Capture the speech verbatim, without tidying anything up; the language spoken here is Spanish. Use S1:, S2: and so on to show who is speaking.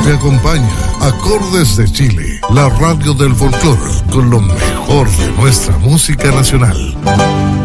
S1: te acompaña. Acordes de Chile, la radio del folclore, con lo mejor de nuestra música nacional.